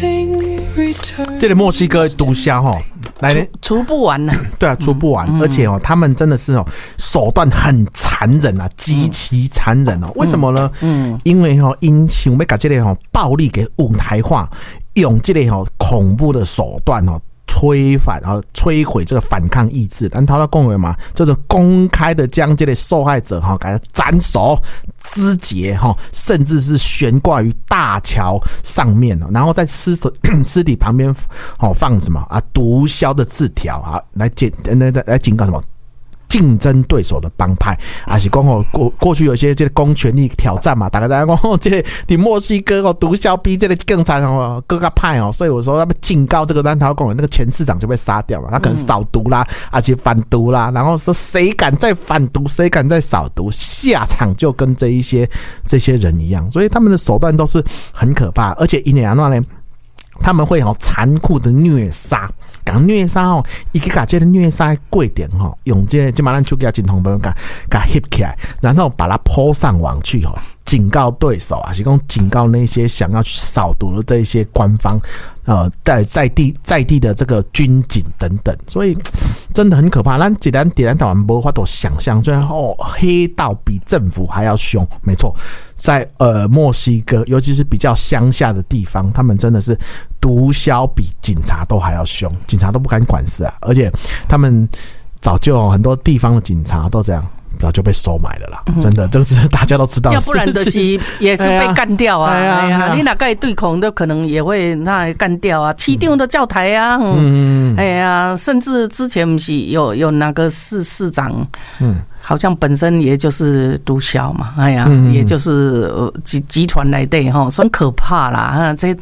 这个墨西哥毒枭哈，来除不完呢。 对啊，除不完，而且他们真的是手段很残忍啊，极其残忍哦。为什么呢？因为因想要把这个暴力给舞台化，用这个恐怖的手段摧毁这个反抗意志。咱头先讲的嘛，就是公开的将这个受害者给他斩首、肢解甚至是悬挂于大桥上面，然后在尸体旁边放什么啊毒枭的字条啊，来警告什么竞争对手的帮派，还是讲过去有些这个公权力挑战嘛，大家在讲这个在墨西哥毒枭比这个更惨各个派所以我说他们警告这个咱头讲的那个前市长就被杀掉了，他可能扫毒啦，而且反毒啦，然后说谁敢再反毒，谁敢再扫毒，下场就跟这些人一样，所以他们的手段都是很可怕，而且因为呢，他们会残酷的虐杀。讲虐杀伊去把这个虐杀过程用这嘛咱手机镜头把翕起来，然后把它抛上网去警告对手啊，是讲警告那些想要去扫毒的这一些官方在地的这个军警等等，所以真的很可怕。咱台湾没法度想象，最后黑道比政府还要凶，没错，在墨西哥，尤其是比较乡下的地方，他们真的是毒枭比警察都还要凶，警察都不敢管事啊，而且他们早就很多地方的警察都这样。早就被收买了啦，真的，这是大家都知道。 要不然就是也是被干掉啊！哎呀，你哪个对孔都可能也会那干掉啊，市长的教台啊，哎呀，甚至之前不是有那个市长，好像本身也就是毒枭嘛，哎呀，也就是集团来的哈，很可怕啦，这